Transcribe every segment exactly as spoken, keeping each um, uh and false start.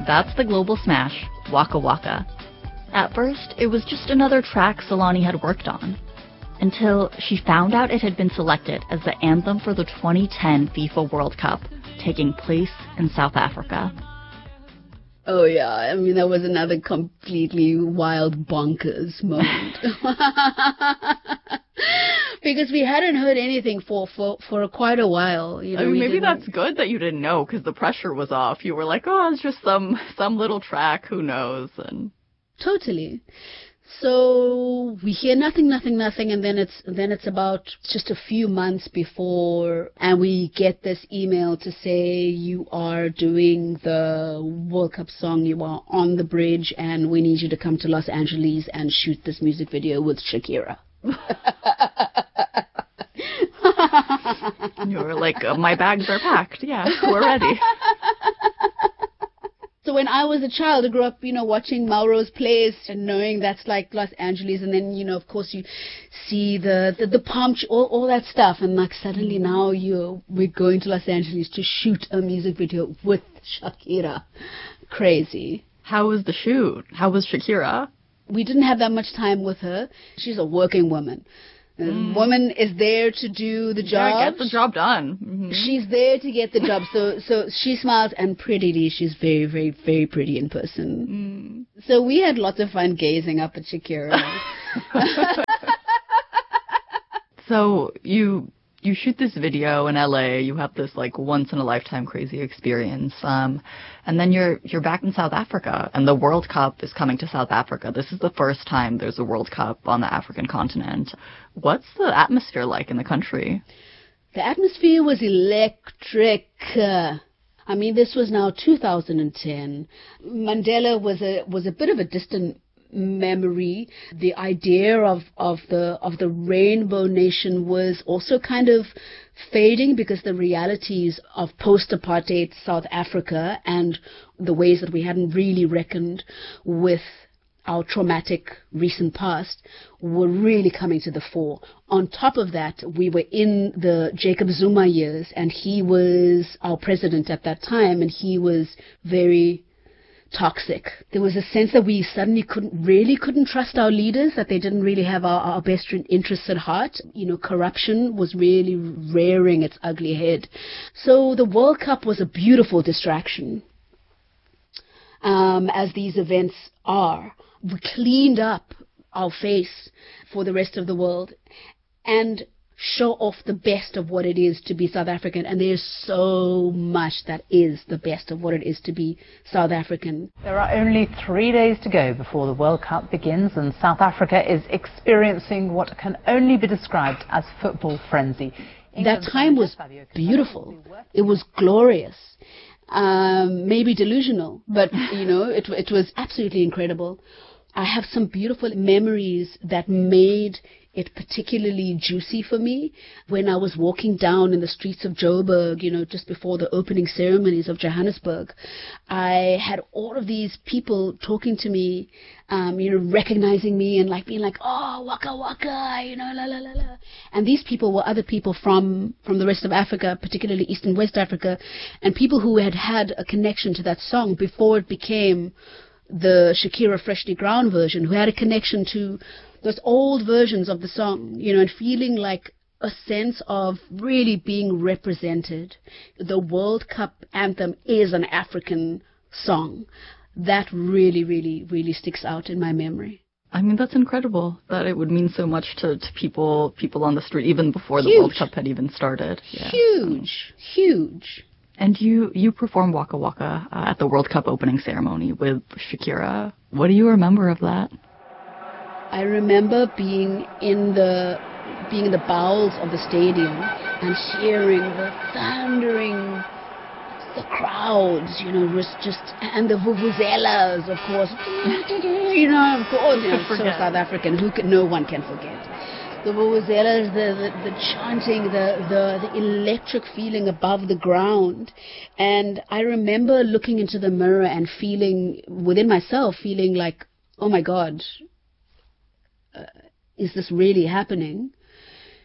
That's the global smash, Waka Waka. At first, it was just another track Solani had worked on, until she found out it had been selected as the anthem for the twenty ten FIFA World Cup, taking place in South Africa. Oh yeah, I mean, that was another completely wild, bonkers moment. Because we hadn't heard anything for, for, for quite a while. You know, I mean, maybe didn't... that's good that you didn't know, because the pressure was off. You were like, oh, it's just some, some little track, who knows? And Totally. So we hear nothing, nothing, nothing, and then it's then it's about just a few months before, and we get this email to say you are doing the World Cup song, you are on the bridge, and we need you to come to Los Angeles and shoot this music video with Shakira. You were like, my bags are packed. Yeah, we're ready. So when I was a child, I grew up, you know, watching Melrose Place and knowing that's like Los Angeles. And then, you know, of course, you see the, the, the palm tree, all, all that stuff. And like suddenly now you we're going to Los Angeles to shoot a music video with Shakira. Crazy. How was the shoot? How was Shakira? We didn't have that much time with her. She's a working woman. The mm. woman is there to do the job. Yeah, get the job done. Mm-hmm. She's there to get the job. So so she smiles, and prettily, she's very, very, very pretty in person. Mm. So we had lots of fun gazing up at Shakira. So you you shoot this video in L A. You have this like once in a lifetime crazy experience, um, and then you're you're back in South Africa, and the World Cup is coming to South Africa. This is the first time there's a World Cup on the African continent. What's the atmosphere like in the country? The atmosphere was electric. Uh, I mean, this was now two thousand ten. Mandela was a was a bit of a distant memory. The idea of, of the of the rainbow nation was also kind of fading, because the realities of post-apartheid South Africa and the ways that we hadn't really reckoned with our traumatic recent past were really coming to the fore. On top of that, we were in the Jacob Zuma years, and he was our president at that time, and he was very toxic. There was a sense that we suddenly couldn't really couldn't trust our leaders, that they didn't really have our, our best interests at heart. You know, corruption was really rearing its ugly head. So the World Cup was a beautiful distraction, um, as these events are. We cleaned up our face for the rest of the world and show off the best of what it is to be South African. And there's so much that is the best of what it is to be South African. There are only three days to go before the World Cup begins, and South Africa is experiencing what can only be described as football frenzy. That time was beautiful. It was glorious. Um, maybe delusional, but, you know, it, it was absolutely incredible. I have some beautiful memories that made it particularly juicy for me when I was walking down in the streets of Joburg, you know, just before the opening ceremonies of Johannesburg. I had all of these people talking to me, um, you know, recognizing me and like being like, oh, waka waka, you know, la la la la. And these people were other people from, from the rest of Africa, particularly East and West Africa, and people who had had a connection to that song before it became the Shakira Freshly Ground version, who had a connection to those old versions of the song, you know, and feeling like a sense of really being represented. The World Cup anthem is an African song. That really, really, really sticks out in my memory. I mean, that's incredible that it would mean so much to, to people people on the street even before Huge. The World Cup had even started. Yeah. Huge, huge. And you, you performed Waka Waka uh, at the World Cup opening ceremony with Shakira. What do you remember of that? I remember being in the being in the bowels of the stadium and hearing the thundering, the crowds, you know, was just, and the vuvuzelas, of course, you know, of course, you know, so South African, who can, no one can forget. The vuvuzelas, the, the, the chanting, the, the, the electric feeling above the ground. And I remember looking into the mirror and feeling, within myself, feeling like, oh my God, uh, is this really happening?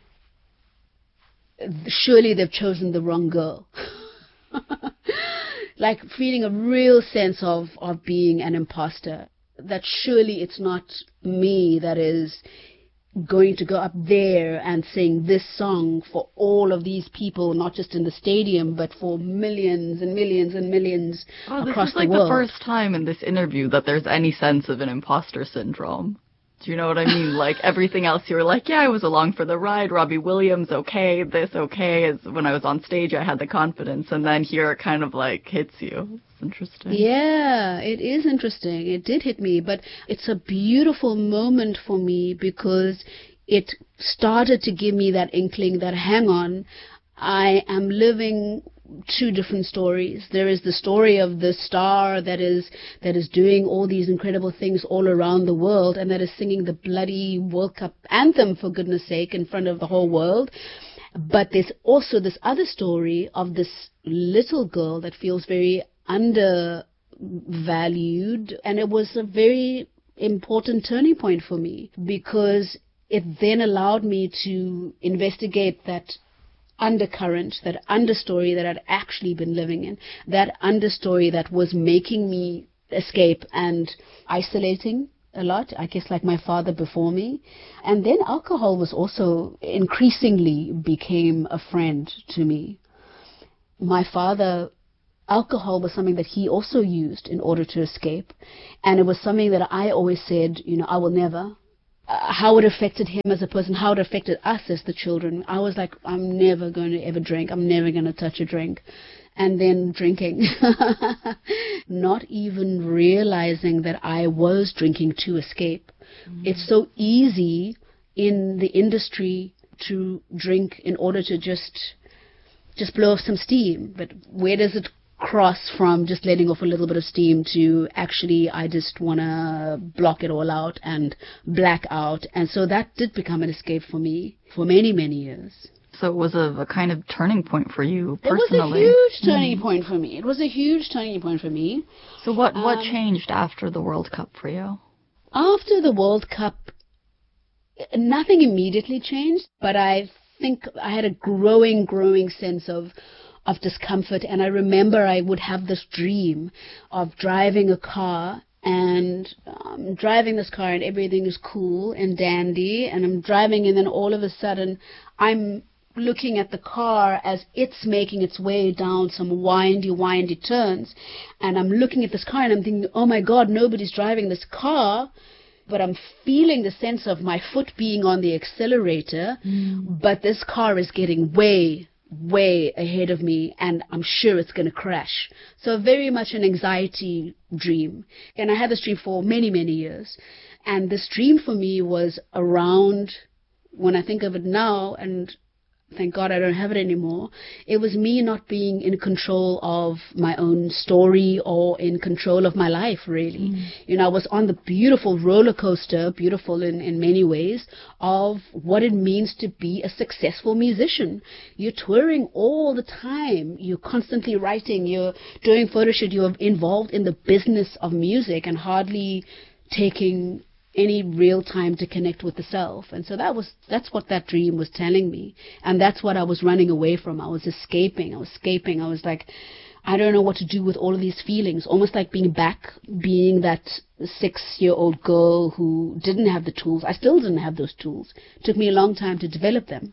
Surely they've chosen the wrong girl. like feeling a real sense of, of being an imposter, that surely it's not me that is going to go up there and sing this song for all of these people, not just in the stadium, but for millions and millions and millions oh, across the world. This is like the first time in this interview that there's any sense of an imposter syndrome. Do you know what I mean? Like, everything else, you were like, yeah, I was along for the ride. Robbie Williams, okay. This, okay. As when I was on stage, I had the confidence. And then here it kind of, like, hits you. It's interesting. Yeah, it is interesting. It did hit me. But it's a beautiful moment for me because it started to give me that inkling that, hang on, I am living two different stories. There is the story of the star that is that is doing all these incredible things all around the world and that is singing the bloody World Cup anthem, for goodness sake, in front of the whole world. But there's also this other story of this little girl that feels very undervalued, and it was a very important turning point for me because it then allowed me to investigate that undercurrent, that understory that I'd actually been living in, that understory that was making me escape and isolating a lot, I guess, like my father before me. And then alcohol was also increasingly became a friend to me. My father, alcohol was something that he also used in order to escape. And it was something that I always said, you know, I will never. Uh, how it affected him as a person, how it affected us as the children. I was like, I'm never going to ever drink. I'm never going to touch a drink. And then drinking. Not even realizing that I was drinking to escape. Mm-hmm. It's so easy in the industry to drink in order to just just blow off some steam. But where does it cross from just letting off a little bit of steam to actually I just want to block it all out and black out? And so that did become an escape for me for many, many years. So it was a, a kind of turning point for you personally. It was a huge turning mm. point for me. It was a huge turning point for me. So what, what um, changed after the World Cup for you? After the World Cup, nothing immediately changed, but I think I had a growing, growing sense of of discomfort. And I remember I would have this dream of driving a car and um, driving this car and everything is cool and dandy. And I'm driving and then all of a sudden I'm looking at the car as it's making its way down some windy, windy turns. And I'm looking at this car and I'm thinking, oh my God, nobody's driving this car. But I'm feeling the sense of my foot being on the accelerator. Mm. But this car is getting way way ahead of me and I'm sure it's going to crash. So very much an anxiety dream. And I had this dream for many, many years. And this dream for me was around, when I think of it now, and thank God I don't have it anymore, it was me not being in control of my own story or in control of my life, really. Mm. You know, I was on the beautiful roller coaster, beautiful in, in many ways, of what it means to be a successful musician. You're touring all the time. You're constantly writing. You're doing photo shoot. You're involved in the business of music and hardly taking any real time to connect with the self. And so that was, that's what that dream was telling me. And that's what I was running away from. I was escaping. I was escaping. I was like, I don't know what to do with all of these feelings. Almost like being back, being that six-year-old girl who didn't have the tools. I still didn't have those tools. It took me a long time to develop them.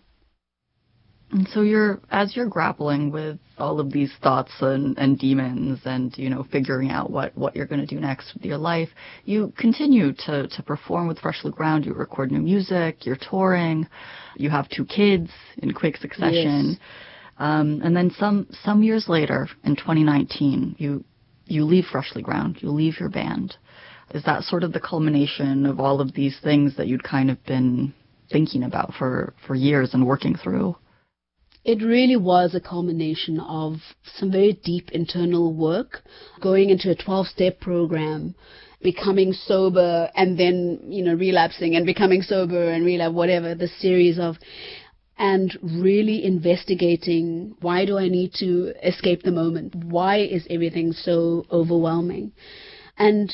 And so you're, as you're grappling with all of these thoughts and, and demons and, you know, figuring out what, what you're going to do next with your life, you continue to, to perform with Freshly Ground. You record new music, you're touring, you have two kids in quick succession. Yes. Um, and then some, some years later, in twenty nineteen, you, you leave Freshly Ground, you leave your band. Is that sort of the culmination of all of these things that you'd kind of been thinking about for, for years and working through? It really was a culmination of some very deep internal work, going into a twelve-step program, becoming sober and then, you know, relapsing and becoming sober and relapse, whatever, the series of, and really investigating, why do I need to escape the moment? Why is everything so overwhelming? And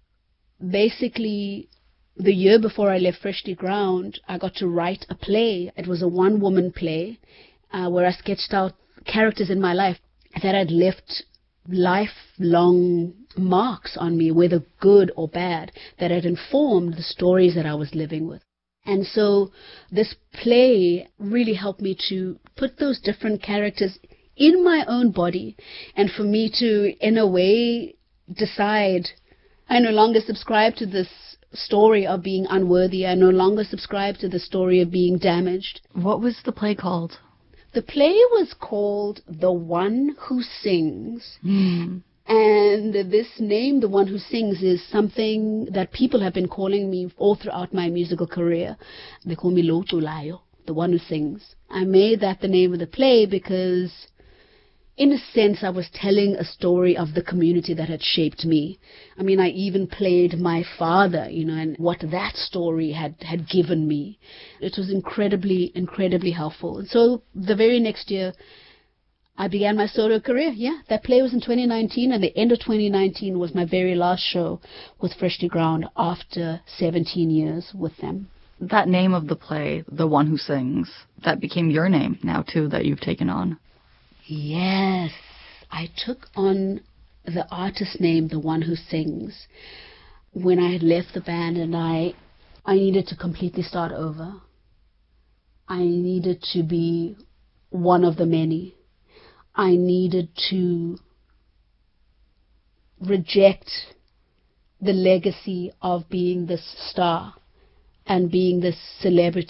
basically, the year before I left Freshly Ground, I got to write a play. It was a one-woman play. Uh, where I sketched out characters in my life that I'd left lifelong marks on me, whether good or bad, that had informed the stories that I was living with. And so this play really helped me to put those different characters in my own body, and for me to, in a way, decide I no longer subscribe to this story of being unworthy. I no longer subscribe to the story of being damaged. What was the play called? The play was called The One Who Sings. Mm. And this name, The One Who Sings, is something that people have been calling me all throughout my musical career. They call me Lo Tulayo, The One Who Sings. I made that the name of the play because, in a sense, I was telling a story of the community that had shaped me. I mean, I even played my father, you know, and what that story had, had given me. It was incredibly, incredibly helpful. And so the very next year, I began my solo career. Yeah, that play was in twenty nineteen, and the end of twenty nineteen was my very last show with Freshly Ground after seventeen years with them. That name of the play, The One Who Sings, that became your name now, too, that you've taken on. Yes, I took on the artist name, The One Who Sings, when I had left the band and I, I needed to completely start over. I needed to be one of the many. I needed to reject the legacy of being this star and being this celebrity